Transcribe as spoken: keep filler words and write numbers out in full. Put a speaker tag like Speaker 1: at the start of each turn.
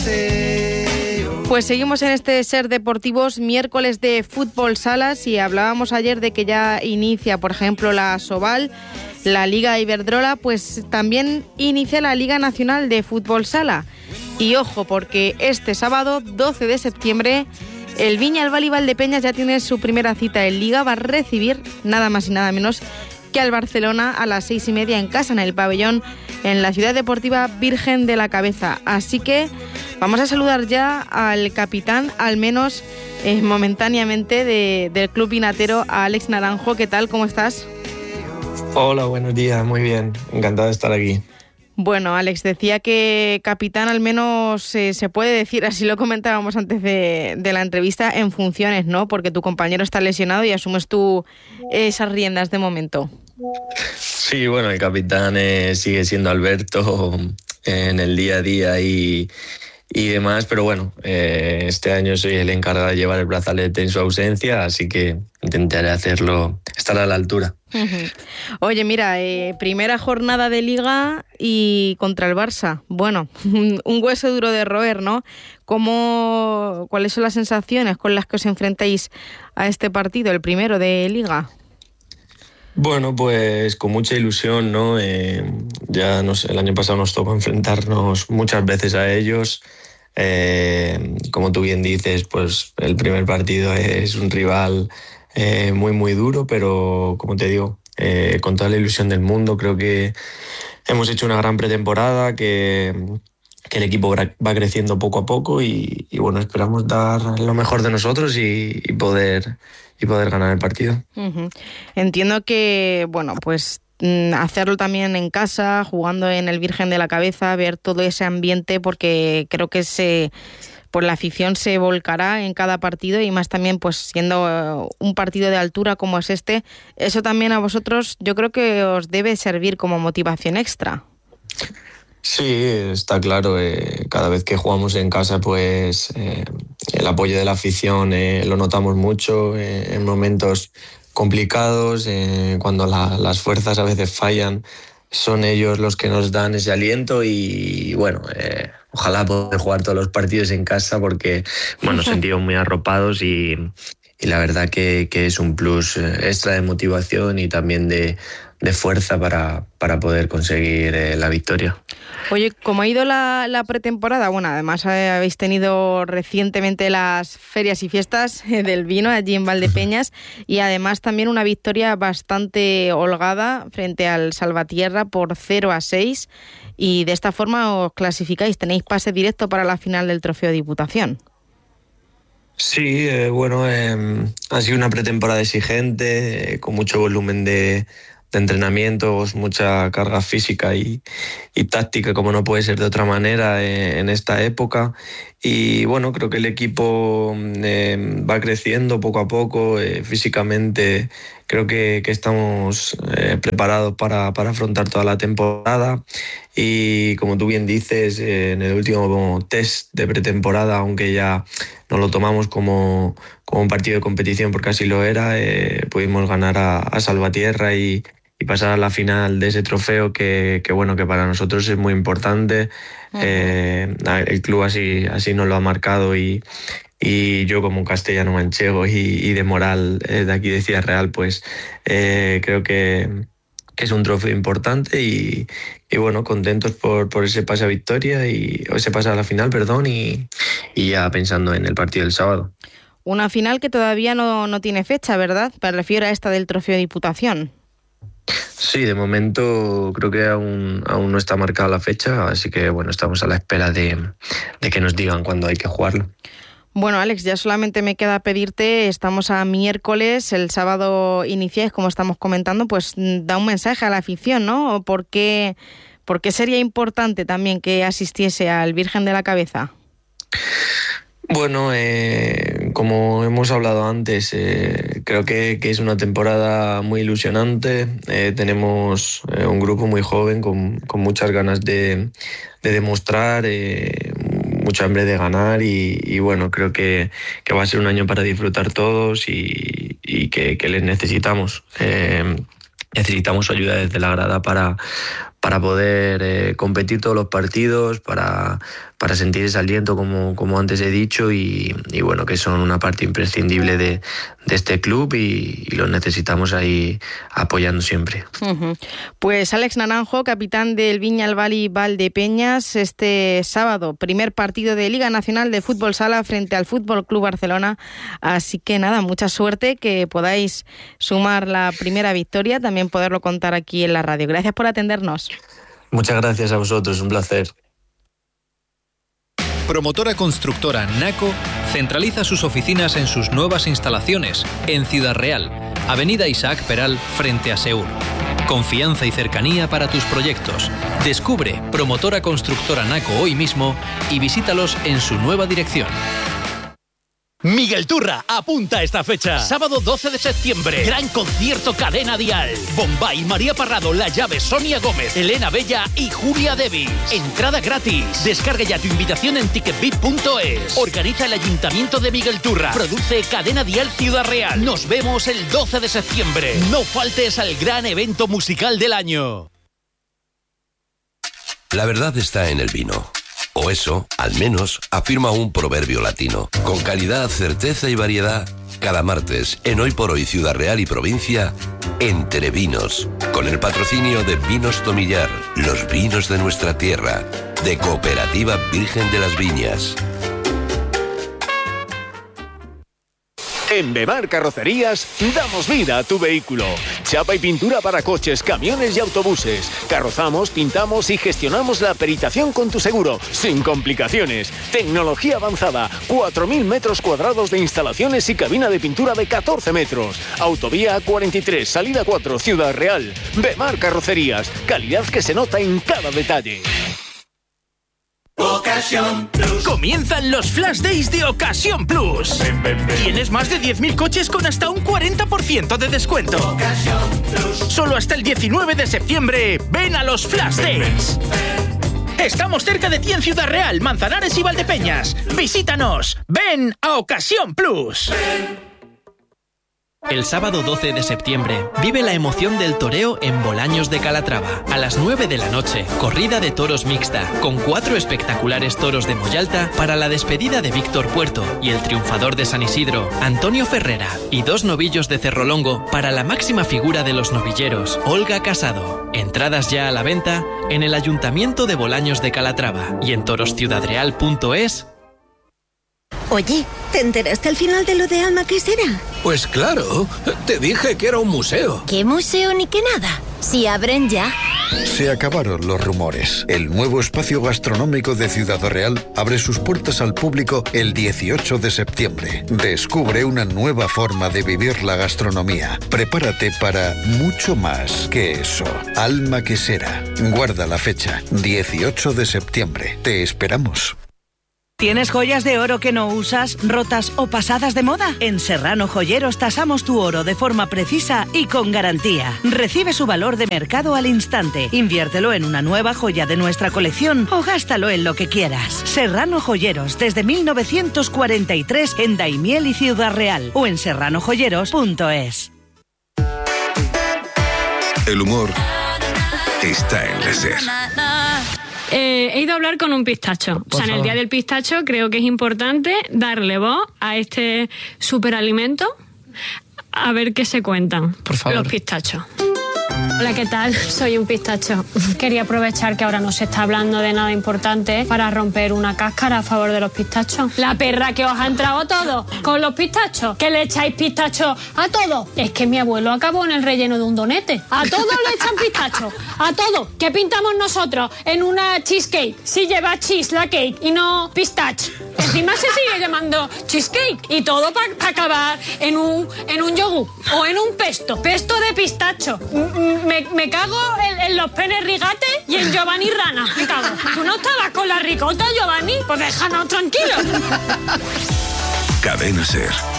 Speaker 1: Pues seguimos en este Ser Deportivos, miércoles de fútbol salas, y hablábamos ayer de que ya inicia, por ejemplo, la Asobal, la Liga Iberdrola, pues también inicia la Liga Nacional de Fútbol Sala. Y ojo, porque este sábado, doce de septiembre, el Viñalbal y Valdepeñas ya tiene su primera cita en Liga, va a recibir nada más y nada menos que al Barcelona a las seis y media en casa, en el pabellón, en la Ciudad Deportiva Virgen de la Cabeza. Así que vamos a saludar ya al capitán, al menos eh, momentáneamente, de, del Club Vinatero, a Alex Naranjo. ¿Qué tal? ¿Cómo estás?
Speaker 2: Hola, buenos días, muy bien, encantado de estar aquí.
Speaker 1: Bueno, Alex, decía que capitán al menos eh, se puede decir, así lo comentábamos antes de, de la entrevista, en funciones, ¿no? Porque tu compañero está lesionado y asumes tú esas riendas de momento.
Speaker 2: Sí, bueno, el capitán eh, sigue siendo Alberto en el día a día y, y demás, pero bueno, eh, este año soy el encargado de llevar el brazalete en su ausencia, así que intentaré hacerlo, estar a la altura.
Speaker 1: Uh-huh. Oye, mira, eh, primera jornada de Liga y contra el Barça. Bueno, un hueso duro de roer, ¿no? ¿Cómo, ¿Cuáles son las sensaciones con las que os enfrentáis a este partido, el primero de Liga?
Speaker 2: Bueno, pues con mucha ilusión, ¿no? Eh, ya no sé, el año pasado nos tocó enfrentarnos muchas veces a ellos. Eh, como tú bien dices, pues el primer partido es un rival eh, muy, muy duro, pero como te digo, eh, con toda la ilusión del mundo, creo que hemos hecho una gran pretemporada, que, que el equipo va creciendo poco a poco y, y bueno, esperamos dar lo mejor de nosotros y, y poder... y poder ganar el partido.
Speaker 1: Uh-huh. Entiendo que, bueno, pues hacerlo también en casa, jugando en el Virgen de la Cabeza, ver todo ese ambiente, porque creo que se, pues la afición se volcará en cada partido, y más también pues siendo un partido de altura como es este, eso también a vosotros yo creo que os debe servir como motivación extra.
Speaker 2: Sí, está claro. Eh, cada vez que jugamos en casa, pues eh, el apoyo de la afición eh, lo notamos mucho eh, en momentos complicados, eh, cuando la, las fuerzas a veces fallan, son ellos los que nos dan ese aliento y bueno, eh, ojalá poder jugar todos los partidos en casa porque bueno, nos sentimos muy arropados y, y la verdad que, que es un plus extra de motivación y también de, de fuerza para, para poder conseguir eh, la victoria.
Speaker 1: Oye, ¿cómo ha ido la, la pretemporada? Bueno, además eh, habéis tenido recientemente las ferias y fiestas eh, del vino allí en Valdepeñas y además también una victoria bastante holgada frente al Salvatierra por cero a seis, y de esta forma os clasificáis, tenéis pase directo para la final del Trofeo Diputación.
Speaker 2: Sí, eh, bueno, eh, ha sido una pretemporada exigente, eh, con mucho volumen de... de entrenamientos, mucha carga física y, y táctica, como no puede ser de otra manera eh, en esta época. Y bueno, creo que el equipo eh, va creciendo poco a poco, eh, físicamente creo que, que estamos eh, preparados para, para afrontar toda la temporada. Y como tú bien dices, eh, en el último test de pretemporada, aunque ya no lo tomamos como, como un partido de competición porque así lo era, eh, pudimos ganar a, a Salvatierra y y pasar a la final de ese trofeo que, que bueno, que para nosotros es muy importante. Uh-huh. Eh, el club así, así nos lo ha marcado y, y yo como castellano manchego y, y de moral eh, de aquí de Ciudad Real, pues eh, creo que, que es un trofeo importante y, y bueno, contentos por, por ese pase a victoria y o ese pase a la final, perdón, y, y ya pensando en el partido del sábado.
Speaker 1: Una final que todavía no, no tiene fecha, ¿verdad? Me refiero a esta del Trofeo Diputación.
Speaker 2: Sí, de momento creo que aún, aún no está marcada la fecha, así que bueno, estamos a la espera de, de que nos digan cuándo hay que jugarlo.
Speaker 1: Bueno, Alex, ya solamente me queda pedirte, estamos a miércoles, el sábado iniciáis, como estamos comentando, pues da un mensaje a la afición, ¿no? ¿Por qué, por qué sería importante también que asistiese al Virgen de la Cabeza?
Speaker 2: Bueno, eh, como hemos hablado antes, eh, creo que, que es una temporada muy ilusionante. Eh, tenemos eh, un grupo muy joven con, con muchas ganas de, de demostrar, eh, mucha hambre de ganar y, y bueno, creo que, que va a ser un año para disfrutar todos y, y que, que les necesitamos. Eh, necesitamos ayuda desde la grada para, para poder eh, competir todos los partidos, para, para sentir ese aliento como, como antes he dicho y, y bueno, que son una parte imprescindible de, de este club y, y los necesitamos ahí apoyando siempre.
Speaker 1: Uh-huh. Pues Alex Naranjo, capitán del Viñalbal Valdepeñas, este sábado, primer partido de Liga Nacional de Fútbol Sala frente al Fútbol Club Barcelona, así que nada, mucha suerte, que podáis sumar la primera victoria, también poderlo contar aquí en la radio. Gracias por atendernos.
Speaker 2: Muchas gracias a vosotros, un placer.
Speaker 3: Promotora constructora Naco centraliza sus oficinas en sus nuevas instalaciones en Ciudad Real, Avenida Isaac Peral, frente a Seur. Confianza y cercanía para tus proyectos. Descubre Promotora Constructora Naco hoy mismo y visítalos en su nueva dirección.
Speaker 4: Miguel Turra apunta a esta fecha. Sábado doce de septiembre. Gran concierto Cadena Dial. Bombay, María Parrado, La Llave, Sonia Gómez, Elena Bella y Julia Devis. Entrada gratis. Descarga ya tu invitación en ticketbit punto es. Organiza el Ayuntamiento de Miguel Turra. Produce Cadena Dial Ciudad Real. Nos vemos el doce de septiembre. No faltes al gran evento musical del año.
Speaker 5: La verdad está en el vino. O eso, al menos, afirma un proverbio latino. Con calidad, certeza y variedad, cada martes, en Hoy por Hoy Ciudad Real y Provincia, Entre Vinos, con el patrocinio de Vinos Tomillar, los vinos de nuestra tierra, de Cooperativa Virgen de las Viñas.
Speaker 6: En Bemar Carrocerías damos vida a tu vehículo. Chapa y pintura para coches, camiones y autobuses. Carrozamos, pintamos y gestionamos la peritación con tu seguro, sin complicaciones. Tecnología avanzada, cuatro mil metros cuadrados de instalaciones y cabina de pintura de catorce metros. Autovía A cuarenta y tres, salida cuatro, Ciudad Real. Bemar Carrocerías, calidad que se nota en cada detalle.
Speaker 4: Ocasión Plus. Comienzan los Flash Days de Ocasión Plus. Ven, ven, ven. Tienes más de diez mil coches con hasta un cuarenta por ciento de descuento. Ocasión Plus. Solo hasta el diecinueve de septiembre. Ven a los Flash Days. Ven, ven. Estamos cerca de ti en Ciudad Real, Manzanares y Valdepeñas. Visítanos. Ven a Ocasión Plus. Ven. El sábado doce de septiembre, vive la emoción del toreo en Bolaños de Calatrava. A las nueve de la noche, corrida de toros mixta, con cuatro espectaculares toros de Mollalta para la despedida de Víctor Puerto y el triunfador de San Isidro, Antonio Ferrera, y dos novillos de Cerrolongo para la máxima figura de los novilleros, Olga Casado. Entradas ya a la venta en el Ayuntamiento de Bolaños de Calatrava y en toros ciudad real punto es.
Speaker 7: Oye, ¿te enteraste al final de lo de Alma Quesera?
Speaker 8: Pues claro, te dije que era un museo.
Speaker 7: ¿Qué museo ni qué nada? Si abren ya.
Speaker 9: Se acabaron los rumores. El nuevo espacio gastronómico de Ciudad Real abre sus puertas al público el dieciocho de septiembre. Descubre una nueva forma de vivir la gastronomía. Prepárate para mucho más que eso. Alma Quesera. Guarda la fecha, dieciocho de septiembre. Te esperamos.
Speaker 10: ¿Tienes joyas de oro que no usas, rotas o pasadas de moda? En Serrano Joyeros tasamos tu oro de forma precisa y con garantía. Recibe su valor de mercado al instante. Inviértelo en una nueva joya de nuestra colección o gástalo en lo que quieras. Serrano Joyeros, desde mil novecientos cuarenta y tres en Daimiel y Ciudad Real o en serrano joyeros punto es.
Speaker 11: El humor está en la SER.
Speaker 12: Eh, he ido a hablar con un pistacho. Por o sea, en el Día del Pistacho creo que es importante darle voz a este superalimento, a ver qué se cuentan
Speaker 13: Por favor.
Speaker 12: los pistachos. Hola, ¿qué tal? Soy un pistacho. Quería aprovechar que ahora no se está hablando de nada importante para romper una cáscara a favor de los pistachos. La perra que os ha entrado todo con los pistachos, que le echáis pistachos a todo. Es que mi abuelo acabó en el relleno de un donete. A todo le echan pistachos, a todo. ¿Qué pintamos nosotros en una cheesecake? Si lleva cheese la cake y no pistache. Encima se sigue llamando cheesecake y todo para pa acabar en un, en un yogur o en un pesto. Pesto de pistacho. Me, me cago en, en los penes rigates y en Giovanni Rana. Me cago. ¿Tú no estabas con la ricota, Giovanni? Pues déjanos tranquilos.
Speaker 11: Cadena SER.